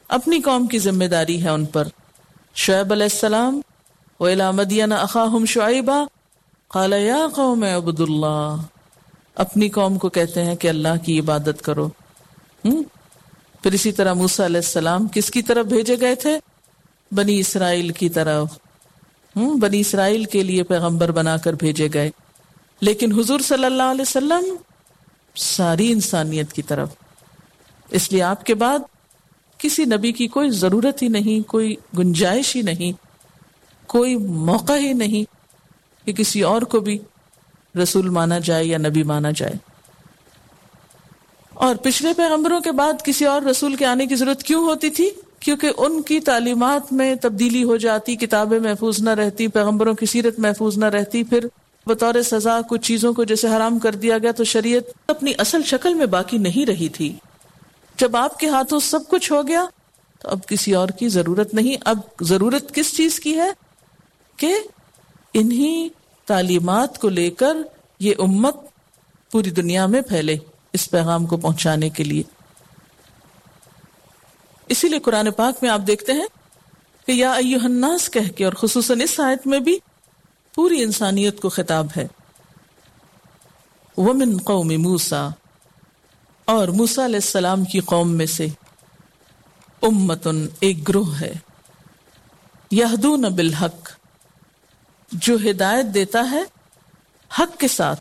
اپنی قوم کی ذمہ داری ہے ان پر. شعیب علیہ السلام وَإِلَىٰ مَدْيَنَ أَخَاهُمْ شُعَيْبًا قَالَ يَا قَوْمِ اعْبُدُوا اللَّهَ. اپنی قوم کو کہتے ہیں کہ اللہ کی عبادت کرو. پھر اسی طرح موسیٰ علیہ السلام کس کی طرف بھیجے گئے تھے؟ بنی اسرائیل کی طرف. بنی اسرائیل کے لیے پیغمبر بنا کر بھیجے گئے. لیکن حضور صلی اللہ علیہ وسلم ساری انسانیت کی طرف. اس لیے آپ کے بعد کسی نبی کی کوئی ضرورت ہی نہیں، کوئی گنجائش ہی نہیں، کوئی موقع ہی نہیں کہ کسی اور کو بھی رسول مانا جائے یا نبی مانا جائے. اور پچھلے پیغمبروں کے بعد کسی اور رسول کے آنے کی ضرورت کیوں ہوتی تھی؟ کیونکہ ان کی تعلیمات میں تبدیلی ہو جاتی، کتابیں محفوظ نہ رہتی، پیغمبروں کی سیرت محفوظ نہ رہتی، پھر بطور سزا کچھ چیزوں کو جیسے حرام کر دیا گیا تو شریعت اپنی اصل شکل میں باقی نہیں رہی تھی. جب آپ کے ہاتھوں سب کچھ ہو گیا تو اب کسی اور کی ضرورت نہیں. اب ضرورت کس چیز کی ہے؟ کہ انہی تعلیمات کو لے کر یہ امت پوری دنیا میں پھیلے اس پیغام کو پہنچانے کے لیے. اسی لیے قرآن پاک میں آپ دیکھتے ہیں کہ یا ایھا الناس کہہ کے، اور خصوصاً اس آیت میں بھی پوری انسانیت کو خطاب ہے. ومن قوم موسیٰ، اور موسیٰ علیہ السلام کی قوم میں سے امتن، ایک گروہ ہے، یہدون بالحق، جو ہدایت دیتا ہے حق کے ساتھ.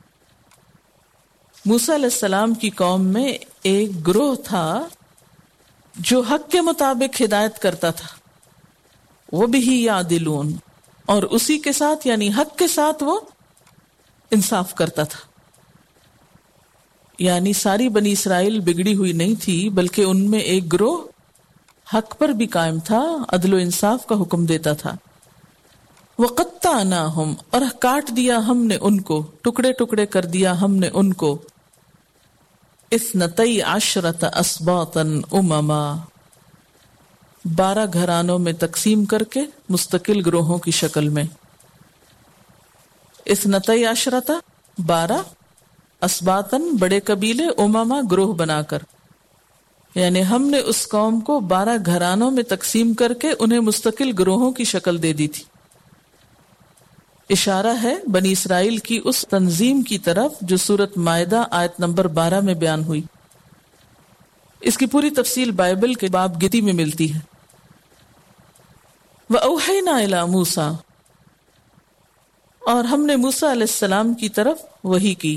موسیٰ علیہ السلام کی قوم میں ایک گروہ تھا جو حق کے مطابق ہدایت کرتا تھا. وبہ یعدلون، اور اسی کے ساتھ یعنی حق کے ساتھ وہ انصاف کرتا تھا. یعنی ساری بنی اسرائیل بگڑی ہوئی نہیں تھی، بلکہ ان میں ایک گروہ حق پر بھی قائم تھا، عدل و انصاف کا حکم دیتا تھا. وَقَطَّعْنَاهُمْ، اور کاٹ دیا ہم نے ان کو، ٹکڑے ٹکڑے کر دیا ہم نے ان کو. اثنتئی عشرۃ اسباطً امما، 12 گھرانوں میں تقسیم کر کے مستقل گروہوں کی شکل میں. اثنتئی عشرۃ، 12، اسباطً بڑے قبیلے، امما گروہ بنا کر. یعنی ہم نے اس قوم کو 12 گھرانوں میں تقسیم کر کے انہیں مستقل گروہوں کی شکل دے دی تھی. اشارہ ہے بنی اسرائیل کی اس تنظیم کی طرف جو سورۃ مائدہ آیت نمبر 12 میں بیان ہوئی. اس کی پوری تفصیل بائبل کے باب گتی میں ملتی ہے. وَأَوْحَيْنَا إِلَىٰ مُوسَىٰ، اور ہم نے موسیٰ علیہ السلام کی طرف وحی کی.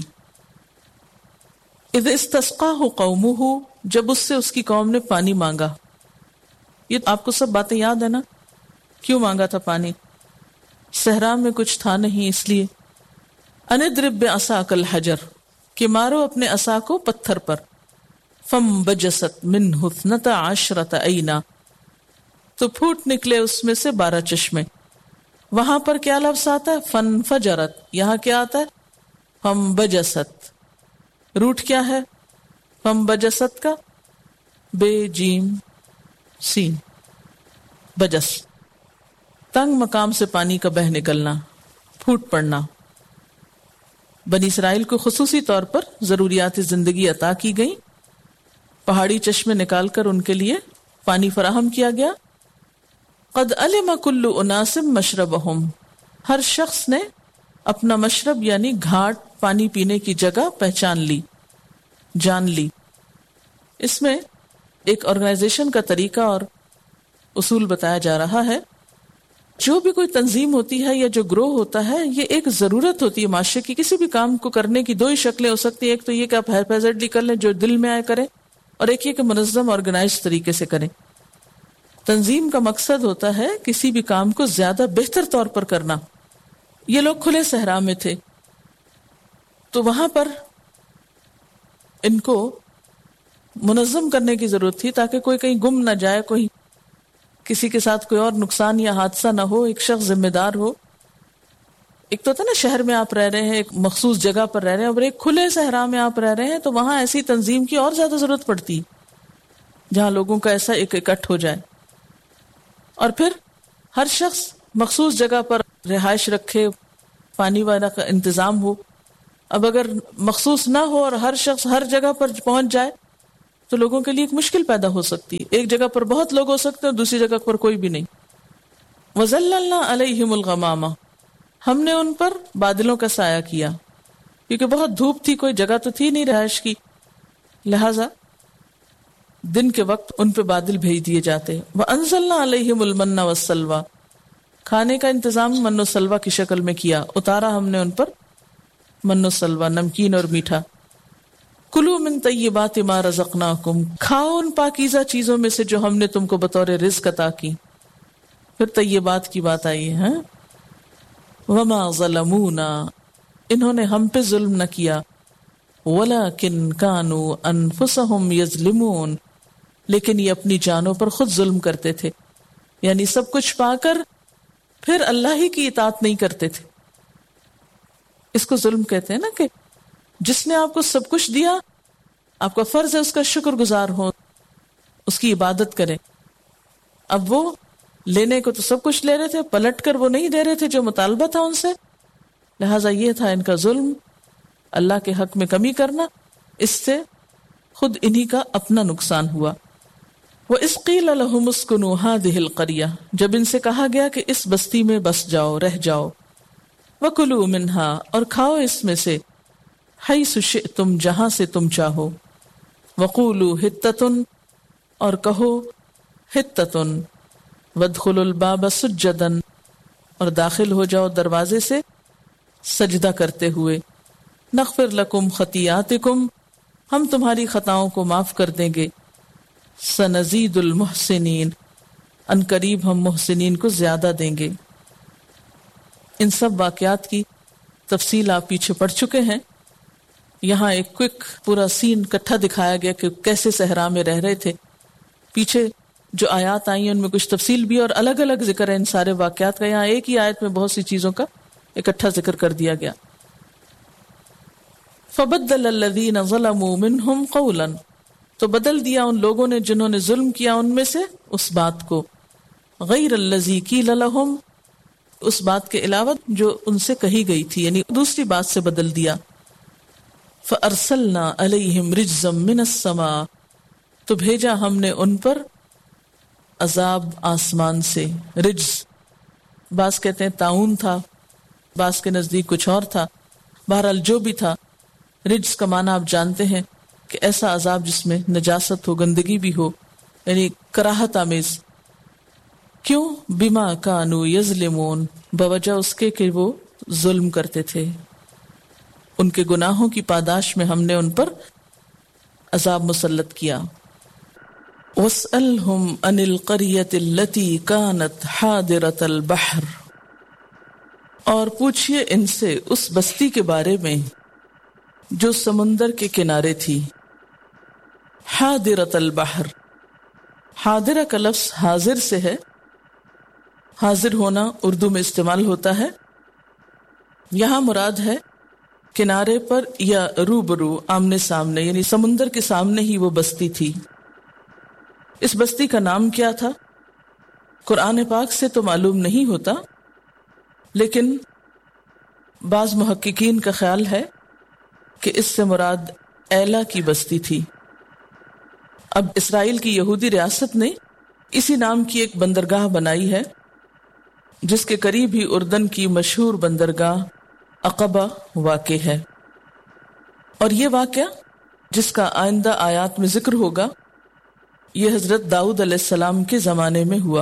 اِذْ اسْتَسْقَاهُ قَوْمُهُ، جب اس سے اس کی قوم نے پانی مانگا. یہ آپ کو سب باتیں یاد ہے نا؟ کیوں مانگا تھا پانی؟ صحرا میں کچھ تھا نہیں، اس لیے. ان اضرب بعصاک الحجر، کہ مارو اپنے عصا کو پتھر پر. فانبجست منہ اثنتا عشرۃ عینا، تو پھوٹ نکلے اس میں سے 12 چشمے. وہاں پر کیا لفظ آتا ہے؟ فانفجرت. یہاں کیا آتا ہے؟ فانبجست. روٹ کیا ہے فانبجست کا؟ بے جیم سین، بجس، تنگ مقام سے پانی کا بہہ نکلنا، پھوٹ پڑنا. بنی اسرائیل کو خصوصی طور پر ضروریات زندگی عطا کی گئی. پہاڑی چشمے نکال کر ان کے لیے پانی فراہم کیا گیا. قد علم کل اناس مشربہم، ہر شخص نے اپنا مشرب یعنی گھاٹ، پانی پینے کی جگہ پہچان لی، جان لی. اس میں ایک آرگنائزیشن کا طریقہ اور اصول بتایا جا رہا ہے. جو بھی کوئی تنظیم ہوتی ہے یا جو گروہ ہوتا ہے، یہ ایک ضرورت ہوتی ہے معاشرے کی. کسی بھی کام کو کرنے کی 2 ہی شکلیں ہو سکتی ہیں. ایک تو یہ کہ آپ ہیپیزڈلی کر لیں، جو دل میں آئے کریں، اور ایک یہ کہ منظم آرگنائز طریقے سے کریں. تنظیم کا مقصد ہوتا ہے کسی بھی کام کو زیادہ بہتر طور پر کرنا. یہ لوگ کھلے صحرا میں تھے، تو وہاں پر ان کو منظم کرنے کی ضرورت تھی تاکہ کوئی کہیں گم نہ جائے، کوئی کسی کے ساتھ کوئی اور نقصان یا حادثہ نہ ہو، ایک شخص ذمہ دار ہو. ایک تو تھا نا شہر میں آپ رہ رہے ہیں، ایک مخصوص جگہ پر رہ رہے ہیں، اور ایک کھلے صحرا میں آپ رہ رہے ہیں، تو وہاں ایسی تنظیم کی اور زیادہ ضرورت پڑتی جہاں لوگوں کا ایسا ایک اکٹھ ہو جائے. اور پھر ہر شخص مخصوص جگہ پر رہائش رکھے، پانی وغیرہ کا انتظام ہو. اب اگر مخصوص نہ ہو اور ہر شخص ہر جگہ پر پہنچ جائے تو لوگوں کے لیے ایک مشکل پیدا ہو سکتی ہے. ایک جگہ پر بہت لوگ ہو سکتے ہیں اور دوسری جگہ پر کوئی بھی نہیں. وَظَلَّلْنَا عَلَيْهِمُ الْغَمَامَ، ہم نے ان پر بادلوں کا سایہ کیا، کیونکہ بہت دھوپ تھی، کوئی جگہ تو تھی نہیں رہائش کی، لہذا دن کے وقت ان پہ بادل بھیج دیے جاتے. وَأَنزَلْنَا عَلَيْهِمُ الْمَنَّ وَالسَّلْوَىٰ، کھانے کا انتظام من و سلوہ کی شکل میں کیا، اتارا ہم نے ان پر من و سلوہ، نمکین اور میٹھا. کلوا من طیبات ما رزقناکم، کھاؤ ان پاکیزہ چیزوں میں سے جو ہم نے تم کو بطور رزق عطا کی. پھر طیبات کی بات آئی ہے. وما ظلمونا، انہوں نے ہم پہ ظلم نہ کیا، ولکن کانوا انفسہم یظلمون، لیکن یہ اپنی جانوں پر خود ظلم کرتے تھے. یعنی سب کچھ پا کر پھر اللہ ہی کی اطاعت نہیں کرتے تھے. اس کو ظلم کہتے ہیں نا، کہ جس نے آپ کو سب کچھ دیا، آپ کا فرض ہے اس کا شکر گزار ہو، اس کی عبادت کریں. اب وہ لینے کو تو سب کچھ لے رہے تھے، پلٹ کر وہ نہیں دے رہے تھے جو مطالبہ تھا ان سے، لہٰذا یہ تھا ان کا ظلم، اللہ کے حق میں کمی کرنا. اس سے خود انہی کا اپنا نقصان ہوا. وَإِذْ قِيلَ لَهُمُ اسْكُنُوا هَٰذِهِ الْقَرْيَةَ، جب ان سے کہا گیا کہ اس بستی میں بس جاؤ، رہ جاؤ. وَكُلُوا مِنْهَا، اور کھاؤ اس میں سے، حَيْثُ شِئْتُمْ، جہاں سے تم چاہو. وَقُولُوا حِطَّةٌ، اور کہو حِطَّةٌ. وَادْخُلُوا الْبَابَ سُجَّدًا، اور داخل ہو جاؤ دروازے سے سجدہ کرتے ہوئے. نغفر لکم خطیاتکم، ہم تمہاری خطاؤں کو معاف کر دیں گے. سنزید المحسنین، ان قریب ہم محسنین کو زیادہ دیں گے. ان سب واقعات کی تفصیل آپ پیچھے پڑھ چکے ہیں. یہاں ایک کوئک پورا سین کٹھا دکھایا گیا کہ کیسے صحرا میں رہ رہے تھے. پیچھے جو آیات آئی ہیں ان میں کچھ تفصیل بھی اور الگ الگ ذکر ہے ان سارے واقعات کا. یہاں ایک ہی آیت میں بہت سی چیزوں کا اکٹھا ذکر کر دیا گیا. فَبَدَّلَ الَّذِينَ ظَلَمُوا مِنْهُمْ قَوْلًا، تو بدل دیا ان لوگوں نے جنہوں نے ظلم کیا ان میں سے اس بات کو، غیر الذی قیل لہم، اس بات کے علاوہ جو ان سے کہی گئی تھی، یعنی دوسری بات سے بدل دیا. فَأَرْسَلْنَا عَلَيْهِمْ رِجْزًا مِّنَ السَّمَاءِ، تو بھیجا ہم نے ان پر عذاب آسمان سے. رجز بعض کہتے ہیں طاعون تھا، بعض کے نزدیک کچھ اور تھا. بہرحال جو بھی تھا، رجز کا معنی آپ جانتے ہیں کہ ایسا عذاب جس میں نجاست ہو، گندگی بھی ہو، یعنی کراہت آمیز. کیوں؟ بما کانوا یظلمون، بوجہ اس کے کہ وہ ظلم کرتے تھے. ان کے گناہوں کی پاداش میں ہم نے ان پر عذاب مسلط کیا. وَاسْأَلْهُمْ عَنِ الْقَرْيَةِ الَّتِي كَانَتْ حَاضِرَةَ الْبَحْرِ، اور پوچھئے ان سے اس بستی کے بارے میں جو سمندر کے کنارے تھی. حاضرۃ البحر، حاضرہ کا لفظ حاضر سے ہے. حاضر ہونا اردو میں استعمال ہوتا ہے. یہاں مراد ہے کنارے پر یا روبرو، آمنے سامنے، یعنی سمندر کے سامنے ہی وہ بستی تھی. اس بستی کا نام کیا تھا قرآن پاک سے تو معلوم نہیں ہوتا، لیکن بعض محققین کا خیال ہے کہ اس سے مراد ایلا کی بستی تھی. اب اسرائیل کی یہودی ریاست نے اسی نام کی ایک بندرگاہ بنائی ہے، جس کے قریب ہی اردن کی مشہور بندرگاہ عقبہ واقع ہے. اور یہ واقعہ جس کا آئندہ آیات میں ذکر ہوگا، یہ حضرت داؤد علیہ السلام کے زمانے میں ہوا.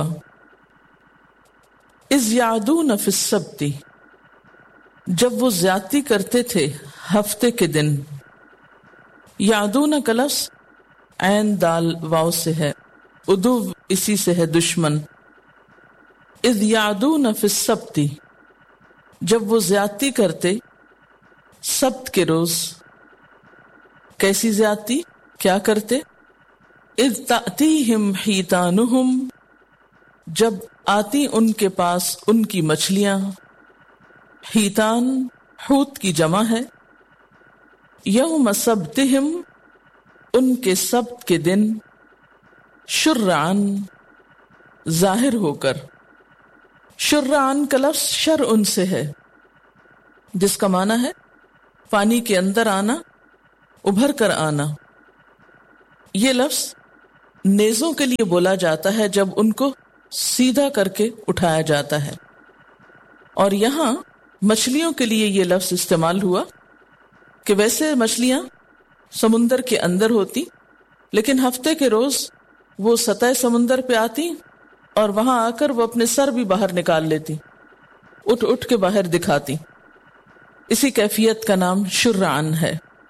اذ یعدون فی السبت، جب وہ زیادتی کرتے تھے ہفتے کے دن. یعدون کا لفظ عین دال واو سے ہے، عدو اسی سے ہے دشمن. اذ یعدون فی السبت، جب وہ زیادتی کرتے سبت کے روز. کیسی زیادتی؟ کیا کرتے؟ اذ تأتیہم حیتانہم، جب آتی ان کے پاس ان کی مچھلیاں. حیتان حوت کی جمع ہے. یوم سبتہم، ان کے سبت کے دن. شرعن، ظاہر ہو کر. شرعن کا لفظ شرعن سے ہے، جس کا معنی ہے پانی کے اندر آنا، ابھر کر آنا. یہ لفظ نیزوں کے لیے بولا جاتا ہے جب ان کو سیدھا کر کے اٹھایا جاتا ہے، اور یہاں مچھلیوں کے لیے یہ لفظ استعمال ہوا کہ ویسے مچھلیاں سمندر کے اندر ہوتی، لیکن ہفتے کے روز وہ سطح سمندر پہ آتی اور وہاں آ کر وہ اپنے سر بھی باہر نکال لیتی، اٹھ اٹھ کے باہر دکھاتی۔ اسی کیفیت کا نام شرعن ہے۔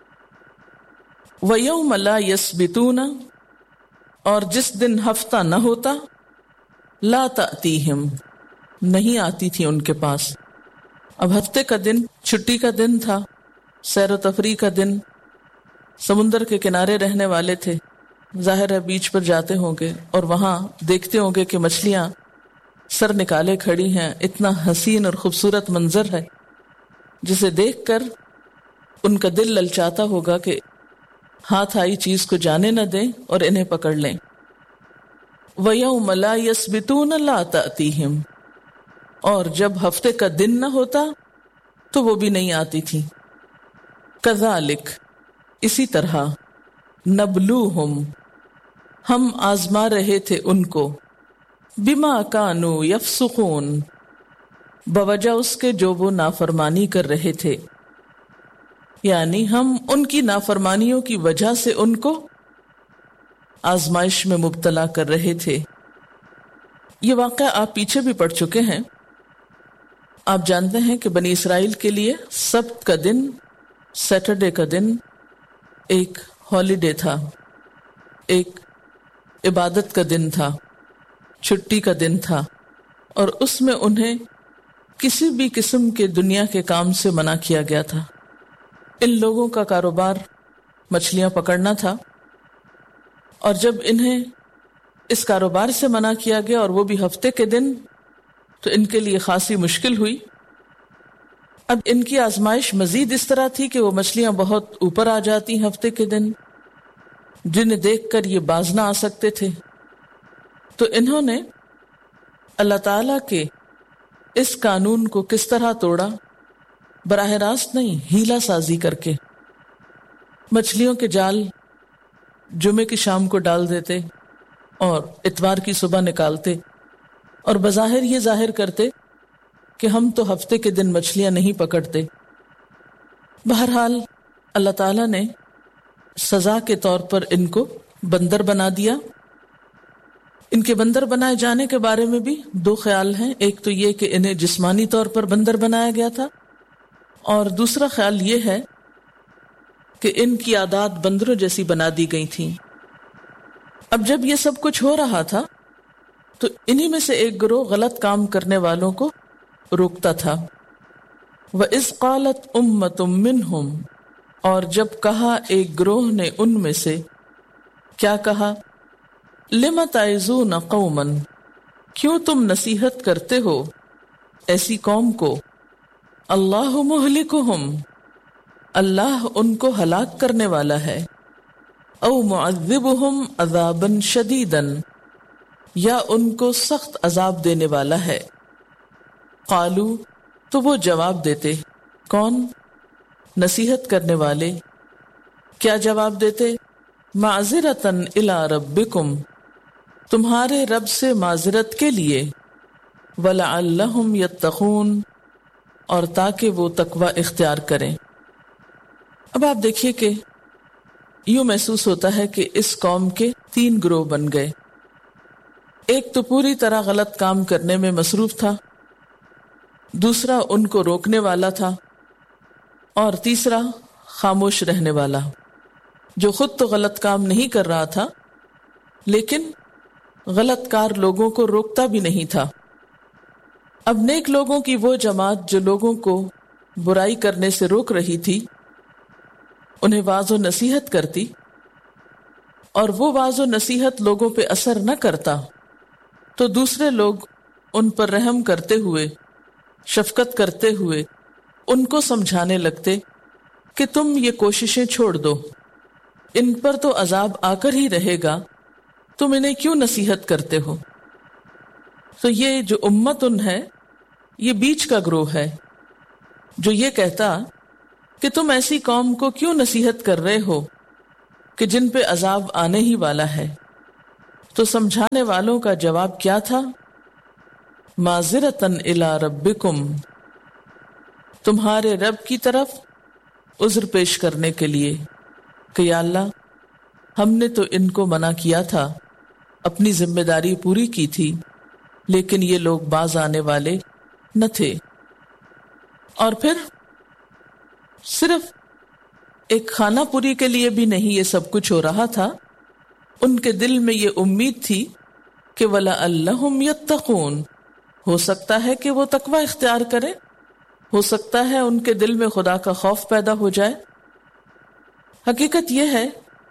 وَيَوْمَ لَا يَسْبِتُونَ، اور جس دن ہفتہ نہ ہوتا، لا تأتیہم، نہیں آتی تھی ان کے پاس۔ اب ہفتے کا دن چھٹی کا دن تھا، سیر و تفریح کا دن، سمندر کے کنارے رہنے والے تھے، ظاہر ہے بیچ پر جاتے ہوں گے اور وہاں دیکھتے ہوں گے کہ مچھلیاں سر نکالے کھڑی ہیں، اتنا حسین اور خوبصورت منظر ہے جسے دیکھ کر ان کا دل للچاتا ہوگا کہ ہاتھ آئی چیز کو جانے نہ دیں اور انہیں پکڑ لیں۔ وَيَوْمَ لَا يَسْبِتُونَ لَا تَأْتِيهِمْ، اور جب ہفتے کا دن نہ ہوتا تو وہ بھی نہیں آتی تھی۔ کذالک، اسی طرح، نبلوہم، ہم آزما رہے تھے ان کو، بما کانوا یفسقون، بوجہ اس کے جو وہ نافرمانی کر رہے تھے، یعنی ہم ان کی نافرمانیوں کی وجہ سے ان کو آزمائش میں مبتلا کر رہے تھے۔ یہ واقعہ آپ پیچھے بھی پڑھ چکے ہیں۔ آپ جانتے ہیں کہ بنی اسرائیل کے لیے سبت کا دن، سیٹرڈے کا دن ایک ہالیڈے تھا، ایک عبادت کا دن تھا، چھٹی کا دن تھا، اور اس میں انہیں کسی بھی قسم کے دنیا کے کام سے منع کیا گیا تھا۔ ان لوگوں کا کاروبار مچھلیاں پکڑنا تھا، اور جب انہیں اس کاروبار سے منع کیا گیا اور وہ بھی ہفتے کے دن، تو ان کے لیے خاصی مشکل ہوئی۔ اب ان کی آزمائش مزید اس طرح تھی کہ وہ مچھلیاں بہت اوپر آ جاتی ہفتے کے دن، جنہیں دیکھ کر یہ باز نہ آ سکتے تھے۔ تو انہوں نے اللہ تعالیٰ کے اس قانون کو کس طرح توڑا؟ براہ راست نہیں، ہیلا سازی کر کے۔ مچھلیوں کے جال جمعے کی شام کو ڈال دیتے اور اتوار کی صبح نکالتے، اور بظاہر یہ ظاہر کرتے کہ ہم تو ہفتے کے دن مچھلیاں نہیں پکڑتے۔ بہرحال اللہ تعالیٰ نے سزا کے طور پر ان کو بندر بنا دیا۔ ان کے بندر بنائے جانے کے بارے میں بھی دو خیال ہیں، ایک تو یہ کہ انہیں جسمانی طور پر بندر بنایا گیا تھا، اور دوسرا خیال یہ ہے کہ ان کی عادات بندروں جیسی بنا دی گئی تھیں۔ اب جب یہ سب کچھ ہو رہا تھا تو انہی میں سے ایک گروہ غلط کام کرنے والوں کو روکتا تھا۔ وَإِذْ قَالَتْ أُمَّةٌ مِّنْهُمْ، اور جب کہا ایک گروہ نے ان میں سے، کیا کہا؟ لِمَ تَعِظُونَ قَوْمًا، کیوں تم نصیحت کرتے ہو ایسی قوم کو، اللہ مہلکہم، اللہ ان کو ہلاک کرنے والا ہے، او معذبہم عذابا شدیدا، یا ان کو سخت عذاب دینے والا ہے۔ قالو، تو وہ جواب دیتے، کون؟ نصیحت کرنے والے۔ کیا جواب دیتے؟ معذرتاً الی ربکم، تمہارے رب سے معذرت کے لیے، ولعلہم یتقون، اور تاکہ وہ تقوی اختیار کریں۔ اب آپ دیکھیے کہ یوں محسوس ہوتا ہے کہ اس قوم کے تین گروہ بن گئے۔ ایک تو پوری طرح غلط کام کرنے میں مصروف تھا، دوسرا ان کو روکنے والا تھا، اور تیسرا خاموش رہنے والا، جو خود تو غلط کام نہیں کر رہا تھا لیکن غلط کار لوگوں کو روکتا بھی نہیں تھا۔ اب نیک لوگوں کی وہ جماعت جو لوگوں کو برائی کرنے سے روک رہی تھی، انہیں واعظ و نصیحت کرتی، اور وہ واعظ و نصیحت لوگوں پہ اثر نہ کرتا تو دوسرے لوگ ان پر رحم کرتے ہوئے، شفقت کرتے ہوئے ان کو سمجھانے لگتے کہ تم یہ کوششیں چھوڑ دو، ان پر تو عذاب آ کر ہی رہے گا، تم انہیں کیوں نصیحت کرتے ہو؟ تو یہ جو امتن ہے، یہ بیچ کا گروہ ہے جو یہ کہتا کہ تم ایسی قوم کو کیوں نصیحت کر رہے ہو کہ جن پہ عذاب آنے ہی والا ہے۔ تو سمجھانے والوں کا جواب کیا تھا؟ معذرتاً الی ربکم، تمہارے رب کی طرف عذر پیش کرنے کے لیے کہ یا اللہ ہم نے تو ان کو منع کیا تھا، اپنی ذمہ داری پوری کی تھی، لیکن یہ لوگ باز آنے والے نہ تھے۔ اور پھر صرف ایک کھانا پوری کے لیے بھی نہیں یہ سب کچھ ہو رہا تھا، ان کے دل میں یہ امید تھی کہ وَلَعَلَّهُمْ يَتَّقُونَ، ہو سکتا ہے کہ وہ تقوی اختیار کریں، ہو سکتا ہے ان کے دل میں خدا کا خوف پیدا ہو جائے۔ حقیقت یہ ہے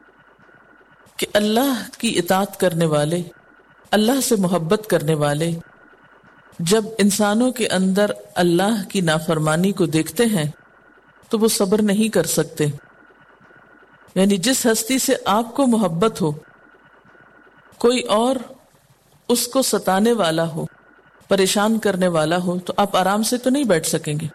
کہ اللہ کی اطاعت کرنے والے، اللہ سے محبت کرنے والے جب انسانوں کے اندر اللہ کی نافرمانی کو دیکھتے ہیں تو وہ صبر نہیں کر سکتے۔ یعنی جس ہستی سے آپ کو محبت ہو، کوئی اور اس کو ستانے والا ہو، پریشان کرنے والا ہو، تو آپ آرام سے تو نہیں بیٹھ سکیں گے۔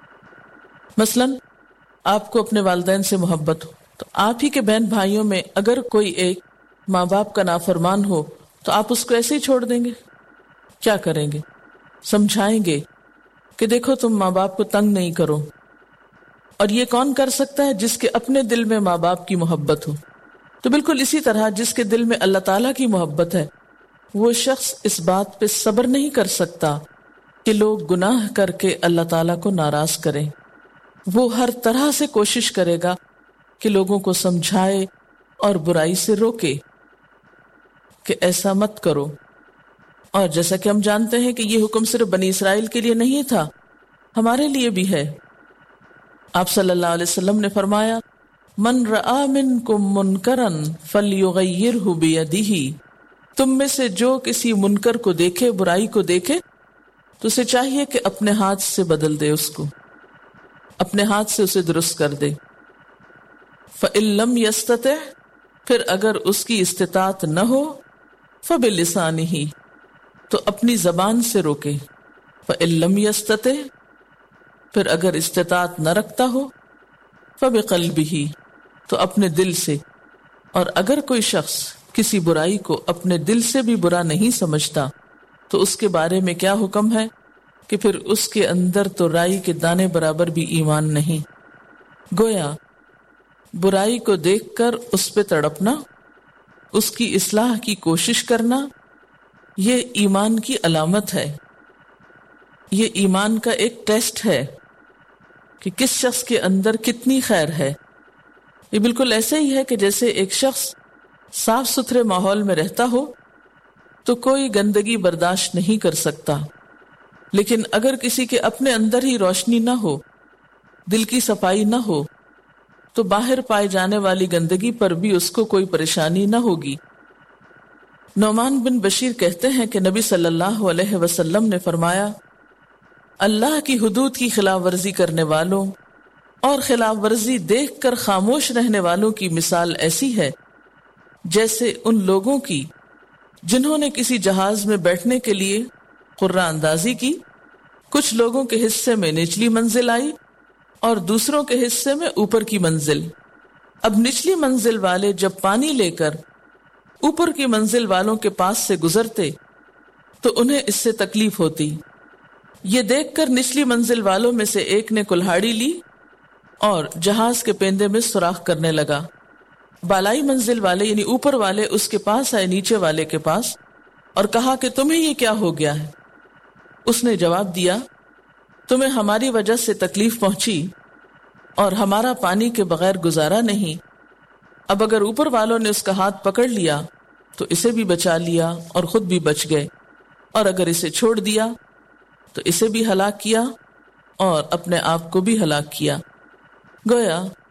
مثلا آپ کو اپنے والدین سے محبت ہو، تو آپ ہی کے بہن بھائیوں میں اگر کوئی ایک ماں باپ کا نافرمان ہو تو آپ اس کو ایسے ہی چھوڑ دیں گے؟ کیا کریں گے؟ سمجھائیں گے کہ دیکھو تم ماں باپ کو تنگ نہیں کرو۔ اور یہ کون کر سکتا ہے؟ جس کے اپنے دل میں ماں باپ کی محبت ہو۔ تو بالکل اسی طرح جس کے دل میں اللہ تعالیٰ کی محبت ہے، وہ شخص اس بات پہ صبر نہیں کر سکتا کہ لوگ گناہ کر کے اللہ تعالیٰ کو ناراض کریں۔ وہ ہر طرح سے کوشش کرے گا کہ لوگوں کو سمجھائے اور برائی سے روکے کہ ایسا مت کرو۔ اور جیسا کہ ہم جانتے ہیں کہ یہ حکم صرف بنی اسرائیل کے لیے نہیں تھا، ہمارے لیے بھی ہے۔ آپ صلی اللہ علیہ وسلم نے فرمایا من رآ منکم منکرا فلیغیرہ بیدہ، تم میں سے جو کسی منکر کو دیکھے، برائی کو دیکھے، تو اسے چاہیے کہ اپنے ہاتھ سے بدل دے، اس کو اپنے ہاتھ سے اسے درست کر دے۔ فإن لم یستطع، پھر اگر اس کی استطاعت نہ ہو، فبلسانہ، تو اپنی زبان سے روکے۔ فإن لم یستطع، پھر اگر استطاعت نہ رکھتا ہو، فبقلبہ، تو اپنے دل سے۔ اور اگر کوئی شخص کسی برائی کو اپنے دل سے بھی برا نہیں سمجھتا تو اس کے بارے میں کیا حکم ہے کہ پھر اس کے اندر تو رائی کے دانے برابر بھی ایمان نہیں۔ گویا برائی کو دیکھ کر اس پہ تڑپنا، اس کی اصلاح کی کوشش کرنا، یہ ایمان کی علامت ہے، یہ ایمان کا ایک ٹیسٹ ہے کہ کس شخص کے اندر کتنی خیر ہے۔ یہ بالکل ایسے ہی ہے کہ جیسے ایک شخص صاف ستھرے ماحول میں رہتا ہو تو کوئی گندگی برداشت نہیں کر سکتا، لیکن اگر کسی کے اپنے اندر ہی روشنی نہ ہو، دل کی صفائی نہ ہو، تو باہر پائے جانے والی گندگی پر بھی اس کو کوئی پریشانی نہ ہوگی۔ نعمان بن بشیر کہتے ہیں کہ نبی صلی اللہ علیہ وسلم نے فرمایا اللہ کی حدود کی خلاف ورزی کرنے والوں اور خلاف ورزی دیکھ کر خاموش رہنے والوں کی مثال ایسی ہے جیسے ان لوگوں کی جنہوں نے کسی جہاز میں بیٹھنے کے لیے قرعہ اندازی کی، کچھ لوگوں کے حصے میں نچلی منزل آئی اور دوسروں کے حصے میں اوپر کی منزل۔ اب نچلی منزل والے جب پانی لے کر اوپر کی منزل والوں کے پاس سے گزرتے تو انہیں اس سے تکلیف ہوتی۔ یہ دیکھ کر نچلی منزل والوں میں سے ایک نے کلہاڑی لی اور جہاز کے پیندے میں سوراخ کرنے لگا۔ بالائی منزل والے یعنی اوپر والے اس کے پاس آئے نیچے والے کے پاس اور کہا کہ تمہیں یہ کیا ہو گیا ہے؟ اس نے جواب دیا تمہیں ہماری وجہ سے تکلیف پہنچی اور ہمارا پانی کے بغیر گزارا نہیں۔ اب اگر اوپر والوں نے اس کا ہاتھ پکڑ لیا تو اسے بھی بچا لیا اور خود بھی بچ گئے، اور اگر اسے چھوڑ دیا تو اسے بھی ہلاک کیا اور اپنے آپ کو بھی ہلاک کیا۔ گویا